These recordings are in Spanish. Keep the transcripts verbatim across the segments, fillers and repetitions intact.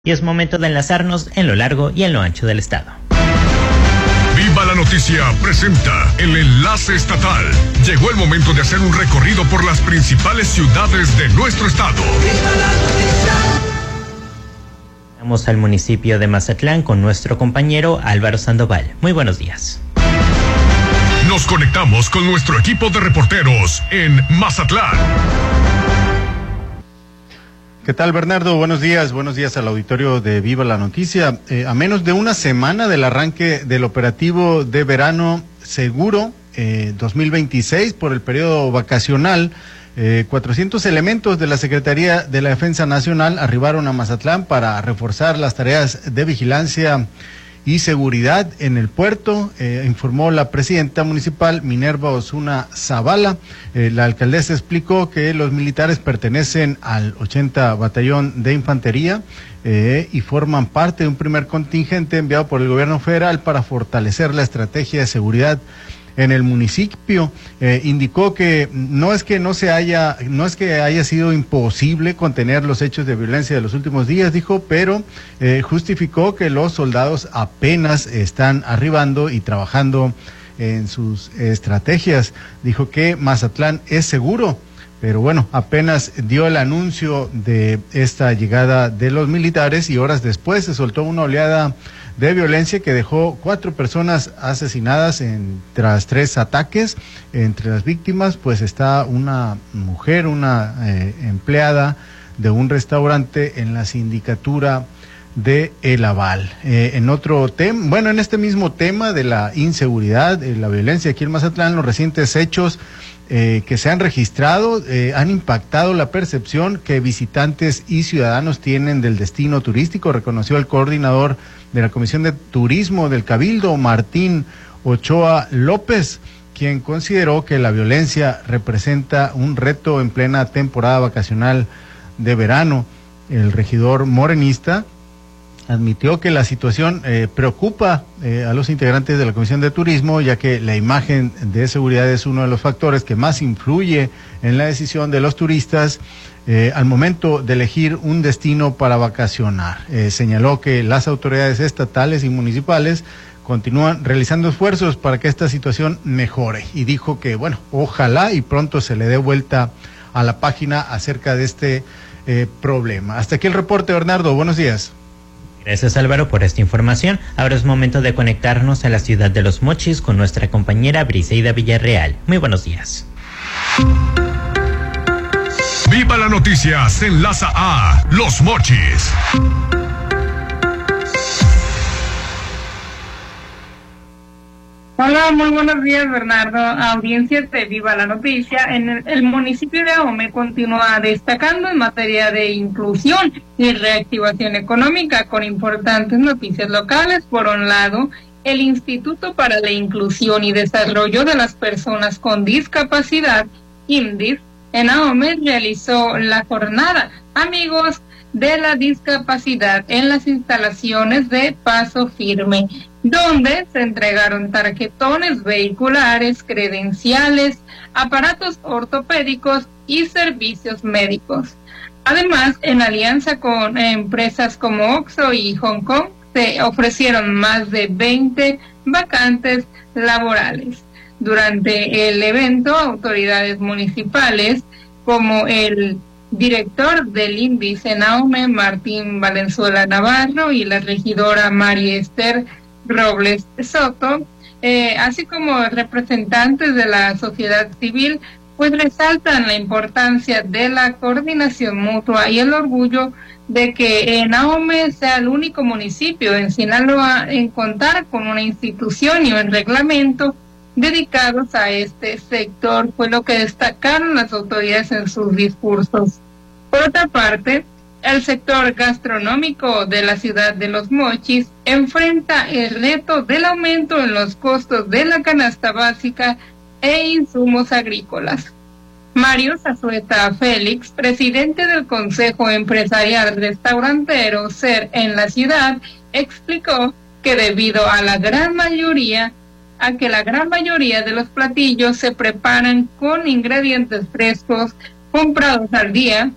Y es momento de enlazarnos en lo largo y en lo ancho del estado. Viva la Noticia presenta el enlace estatal. Llegó el momento de hacer un recorrido por las principales ciudades de nuestro estado. ¡Viva la Noticia! Vamos al municipio de Mazatlán con nuestro compañero Álvaro Sandoval. Muy buenos días. Nos conectamos con nuestro equipo de reporteros en Mazatlán. ¿Qué tal, Bernardo? Buenos días, buenos días al auditorio de Viva la Noticia. Eh, a menos de una semana del arranque del operativo de verano seguro eh, dos mil veintiséis por el periodo vacacional, eh, cuatrocientos elementos de la Secretaría de la Defensa Nacional arribaron a Mazatlán para reforzar las tareas de vigilancia y seguridad en el puerto, eh, informó la presidenta municipal Minerva Osuna Zavala. Eh, la alcaldesa explicó que los militares pertenecen al ochenta Batallón de Infantería eh, y forman parte de un primer contingente enviado por el gobierno federal para fortalecer la estrategia de seguridad en el municipio. Eh, indicó que no es que no se haya, no es que haya sido imposible contener los hechos de violencia de los últimos días, dijo, pero eh, justificó que los soldados apenas están arribando y trabajando en sus estrategias. Dijo que Mazatlán es seguro, pero bueno, apenas dio el anuncio de esta llegada de los militares y horas después se soltó una oleada de violencia que dejó cuatro personas asesinadas en, tras tres ataques. Entre las víctimas pues está una mujer, una eh, empleada de un restaurante en la sindicatura de El Aval. Eh, en otro tema, bueno, en este mismo tema de la inseguridad, de la violencia aquí en Mazatlán, los recientes hechos eh, que se han registrado eh, han impactado la percepción que visitantes y ciudadanos tienen del destino turístico, reconoció el coordinador de la Comisión de Turismo del Cabildo, Martín Ochoa López, quien consideró que la violencia representa un reto en plena temporada vacacional de verano. El regidor morenista admitió que la situación eh, preocupa eh, a los integrantes de la Comisión de Turismo, ya que la imagen de seguridad es uno de los factores que más influye en la decisión de los turistas eh, al momento de elegir un destino para vacacionar. Eh, señaló que las autoridades estatales y municipales continúan realizando esfuerzos para que esta situación mejore y dijo que, bueno, ojalá y pronto se le dé vuelta a la página acerca de este eh, problema. Hasta aquí el reporte, Bernardo. Buenos días. Gracias, Álvaro, por esta información. Ahora es momento de conectarnos a la ciudad de Los Mochis con nuestra compañera Briseida Villarreal. Muy buenos días. Viva la Noticia se enlaza a Los Mochis. Hola, muy buenos días, Bernardo. Audiencias de Viva la Noticia. En el, el municipio de Ahome continúa destacando en materia de inclusión y reactivación económica con importantes noticias locales. Por un lado, el Instituto para la Inclusión y Desarrollo de las Personas con Discapacidad, INDIS, en Ahome realizó la jornada Amigos de la Discapacidad en las instalaciones de Paso Firme, donde se entregaron tarjetones vehiculares, credenciales, aparatos ortopédicos y servicios médicos. Además, en alianza con empresas como Oxxo y Hong Kong, se ofrecieron más de veinte vacantes laborales. Durante el evento, autoridades municipales como el director del INDIS en Ahome, Martín Valenzuela Navarro, y la regidora María Esther Robles Soto, eh, así como representantes de la sociedad civil, pues resaltan la importancia de la coordinación mutua y el orgullo de que en Ahome sea el único municipio en Sinaloa en contar con una institución y un reglamento dedicados a este sector, fue lo que destacaron las autoridades en sus discursos. Por otra parte, el sector gastronómico de la ciudad de Los Mochis enfrenta el reto del aumento en los costos de la canasta básica e insumos agrícolas. Mario Zazueta Félix, presidente del Consejo Empresarial Restaurantero SER en la ciudad, explicó que debido a la gran mayoría a que la gran mayoría de los platillos se preparan con ingredientes frescos comprados al día,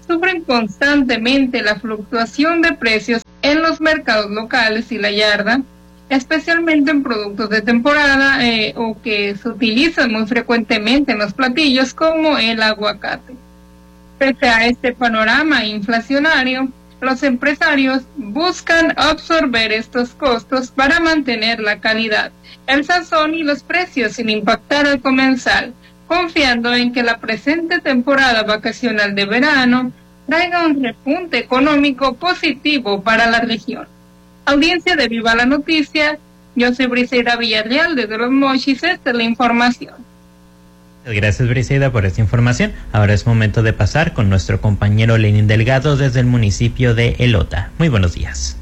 sufren constantemente la fluctuación de precios en los mercados locales y la yarda, especialmente en productos de temporada eh, o que se utilizan muy frecuentemente en los platillos, como el aguacate. Pese a este panorama inflacionario, los empresarios buscan absorber estos costos para mantener la calidad, el sazón y los precios sin impactar al comensal, confiando en que la presente temporada vacacional de verano traiga un repunte económico positivo para la región. Audiencia de Viva la Noticia, yo soy Briseida Villarreal desde Los Mochis. Esta es la información. Gracias, Briseida, por esta información. Ahora es momento de pasar con nuestro compañero Lenin Delgado desde el municipio de Elota. Muy buenos días.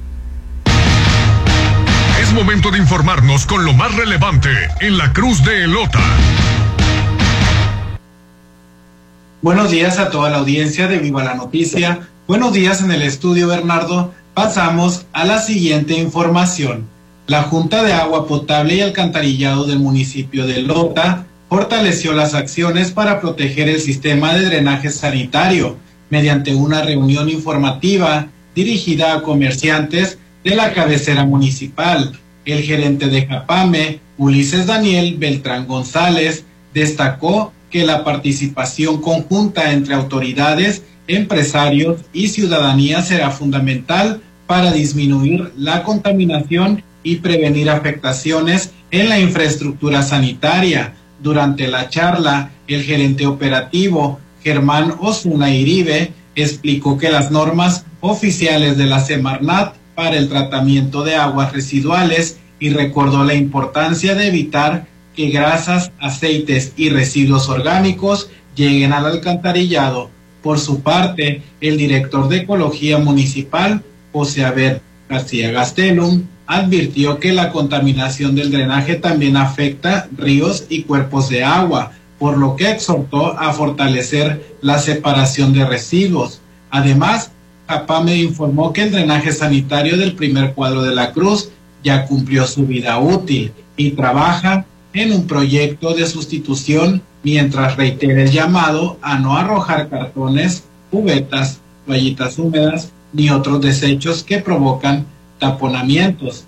Es momento de informarnos con lo más relevante en la Cruz de Elota. Buenos días a toda la audiencia de Viva la Noticia. Buenos días en el estudio, Bernardo. Pasamos a la siguiente información. La Junta de Agua Potable y Alcantarillado del municipio de Elota fortaleció las acciones para proteger el sistema de drenaje sanitario mediante una reunión informativa dirigida a comerciantes de la cabecera municipal. El gerente de Japame, Ulises Daniel Beltrán González, destacó que la participación conjunta entre autoridades, empresarios y ciudadanía será fundamental para disminuir la contaminación y prevenir afectaciones en la infraestructura sanitaria. Durante la charla, el gerente operativo, Germán Osuna Iribe, explicó que las normas oficiales de la Semarnat para el tratamiento de aguas residuales y recordó la importancia de evitar que grasas, aceites y residuos orgánicos lleguen al alcantarillado. Por su parte, el director de Ecología Municipal, José Abel García Gastelum, advirtió que la contaminación del drenaje también afecta ríos y cuerpos de agua, por lo que exhortó a fortalecer la separación de residuos. Además, Japame informó que el drenaje sanitario del primer cuadro de la Cruz ya cumplió su vida útil y trabaja en un proyecto de sustitución, mientras reitera el llamado a no arrojar cartones, cubetas, toallitas húmedas ni otros desechos que provocan taponamientos.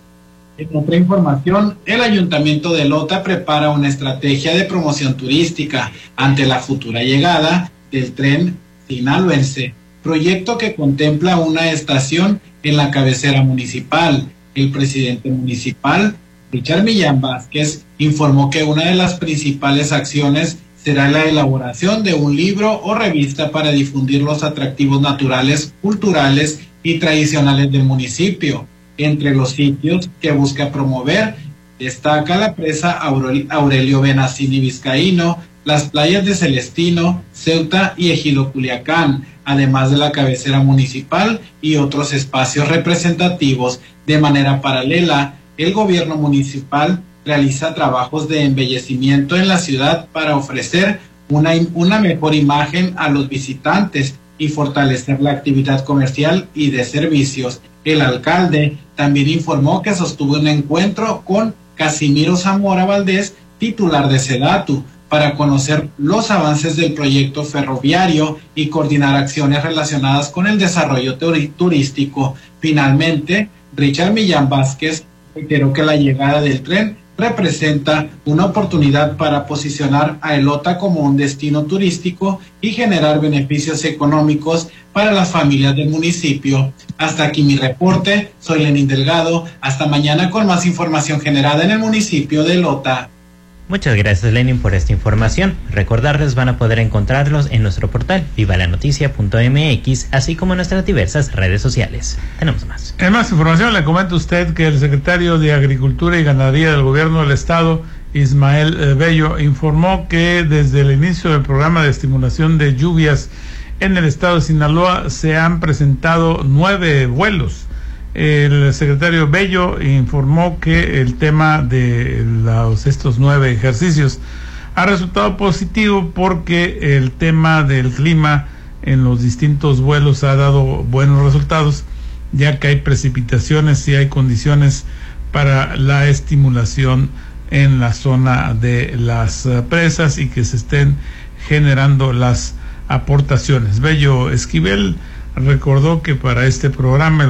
En otra información, el Ayuntamiento de Elota prepara una estrategia de promoción turística ante la futura llegada del tren sinaloense, proyecto que contempla una estación en la cabecera municipal. El presidente municipal, Richard Millán Vázquez, informó que una de las principales acciones será la elaboración de un libro o revista para difundir los atractivos naturales, culturales y tradicionales del municipio. Entre los sitios que busca promover, destaca la presa Aurelio Benacini Vizcaíno, las playas de Celestino, Ceuta y Ejido Culiacán, además de la cabecera municipal y otros espacios representativos. De manera paralela, el gobierno municipal realiza trabajos de embellecimiento en la ciudad para ofrecer una, una mejor imagen a los visitantes y fortalecer la actividad comercial y de servicios. El alcalde también informó que sostuvo un encuentro con Casimiro Zamora Valdés, titular de SEDATU, para conocer los avances del proyecto ferroviario y coordinar acciones relacionadas con el desarrollo turístico. Finalmente, Richard Millán Vázquez reiteró que la llegada del tren representa una oportunidad para posicionar a Elota como un destino turístico y generar beneficios económicos para las familias del municipio. Hasta aquí mi reporte, soy Lenín Delgado, hasta mañana con más información generada en el municipio de Elota. Muchas gracias, Lenin, por esta información. Recordarles, van a poder encontrarlos en nuestro portal viva la noticia punto m x, así como en nuestras diversas redes sociales. Tenemos más. En más información, le comenta usted que el secretario de Agricultura y Ganadería del Gobierno del Estado, Ismael Bello, informó que desde el inicio del programa de estimulación de lluvias en el estado de Sinaloa se han presentado nueve vuelos. El secretario Bello informó que el tema de los, estos nueve ejercicios ha resultado positivo porque el tema del clima en los distintos vuelos ha dado buenos resultados, ya que hay precipitaciones y hay condiciones para la estimulación en la zona de las presas y que se estén generando las aportaciones. Bello Esquivel recordó que para este programa